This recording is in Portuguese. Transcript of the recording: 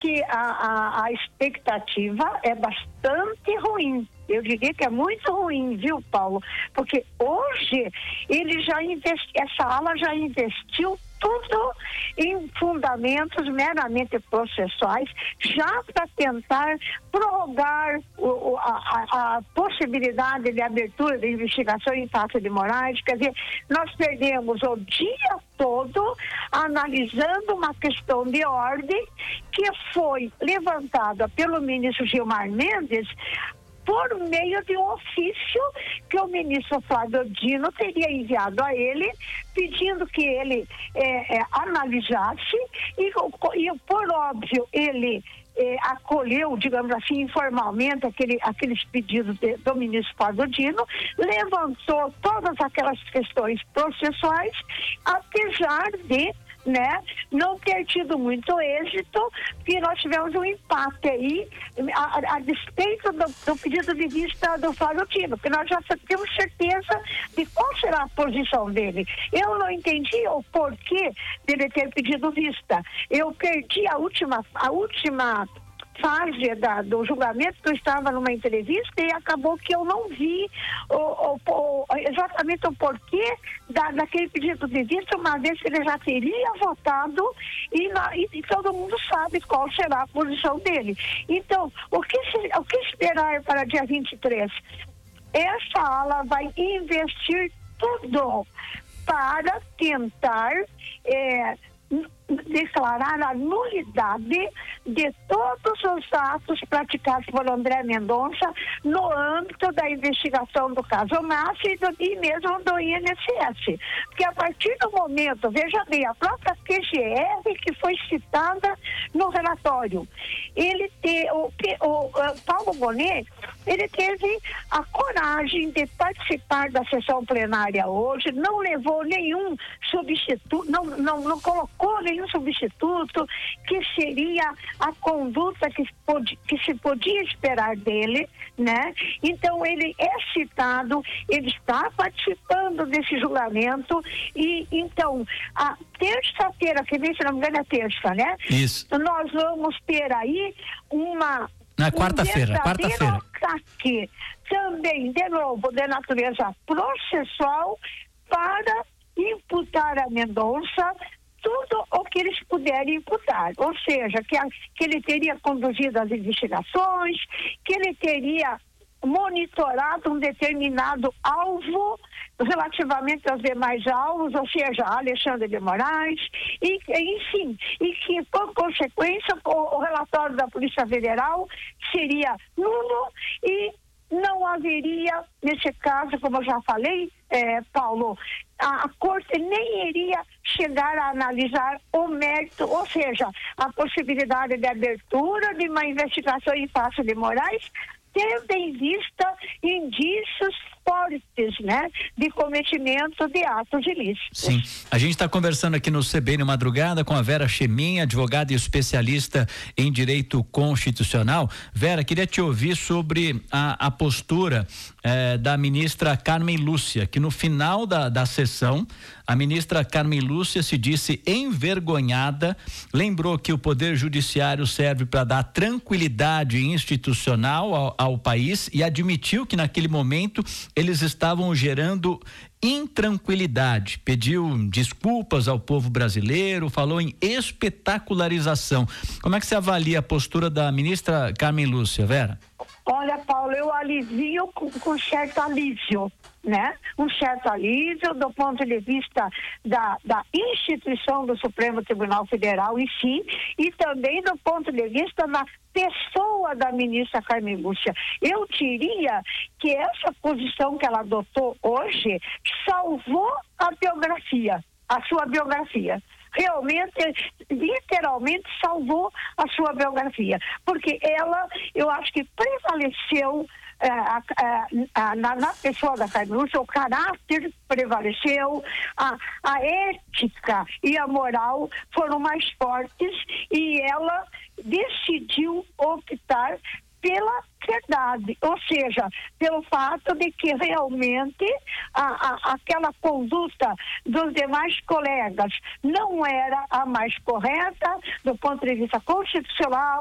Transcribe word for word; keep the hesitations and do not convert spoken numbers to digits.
que a, a, a expectativa é bastante ruim. Eu diria que é muito ruim, viu, Paulo? Porque hoje ele já investe, essa ala já investiu tudo em fundamentos meramente processuais, já para tentar prorrogar o, a, a, a possibilidade de abertura de investigação em fatos de Moraes. Quer dizer, nós perdemos o dia todo analisando uma questão de ordem que foi levantada pelo ministro Gilmar Mendes por meio de um ofício que o ministro Flávio Dino teria enviado a ele, pedindo que ele é, é, analisasse e, e, por óbvio, ele é, acolheu, digamos assim, informalmente aquele, aqueles pedidos de, do ministro Flávio Dino, levantou todas aquelas questões processuais, apesar de né, não ter tido muito êxito, porque nós tivemos um empate aí, a, a despeito do, do pedido de vista do Flávio Dino, porque nós já temos certeza de qual será a posição dele. Eu não entendi o porquê dele ter pedido vista. Eu perdi a última, a última fase da, do julgamento, que eu estava numa entrevista e acabou que eu não vi o, o, o, exatamente o porquê da, daquele pedido de vista, uma vez que ele já teria votado e, na, e, e todo mundo sabe qual será a posição dele. Então, o que, se, o que esperar para dia vinte e três? Essa ala vai investir tudo para tentar é, declarar a nulidade de todos os atos praticados por André Mendonça no âmbito da investigação do caso Márcio e, do, e mesmo do I N S S. Porque a partir do momento, veja bem, a própria Q G R que foi citada no relatório, ele te, o, o, o Paulo Bonet, ele teve a coragem de participar da sessão plenária hoje, não levou nenhum substituto, não, não, não colocou nenhum substituto, que seria a conduta que, pode, que se podia esperar dele, né? Então ele é citado, ele está participando desse julgamento e então a terça-feira, que vem, se não me engano é terça, né? Isso. Nós vamos ter aí uma na quarta-feira, um quarta-feira. ataque também, de novo, de natureza processual para imputar a Mendonça tudo o que eles puderem imputar, ou seja, que, a, que ele teria conduzido as investigações, que ele teria monitorado um determinado alvo relativamente aos demais alvos, ou seja, Alexandre de Moraes, e, enfim, e que, por consequência, o, o relatório da Polícia Federal seria nulo e não haveria, nesse caso, como eu já falei, é, Paulo, a, a Corte nem iria chegar a analisar o mérito, ou seja, a possibilidade de abertura de uma investigação em face de Moraes, tendo em vista indícios fortes, né, de cometimento de atos ilícitos. Sim, a gente está conversando aqui no C B N Madrugada com a Vera Chemin, advogada e especialista em direito constitucional. Vera, queria te ouvir sobre a, a postura eh, da ministra Carmen Lúcia, que no final da, da sessão, a ministra Carmen Lúcia se disse envergonhada, lembrou que o Poder Judiciário serve para dar tranquilidade institucional ao, ao país e admitiu que naquele momento eles estavam gerando intranquilidade, pediu desculpas ao povo brasileiro, falou em espetacularização. Como é que você avalia a postura da ministra Carmen Lúcia, Vera? Olha, Paulo, eu alivio com, com certo alívio, né? Um certo alívio do ponto de vista da, da instituição do Supremo Tribunal Federal em si e também do ponto de vista da pessoa da ministra Carmen Lúcia. Eu diria que essa posição que ela adotou hoje salvou a biografia, a sua biografia. Realmente, literalmente salvou a sua biografia, porque ela, eu acho que prevaleceu é, a, a, a, na, na pessoa da Carmen Lúcia, o caráter prevaleceu, a, a ética e a moral foram mais fortes e ela decidiu optar pela verdade, ou seja, pelo fato de que realmente a, a, aquela conduta dos demais colegas não era a mais correta do ponto de vista constitucional,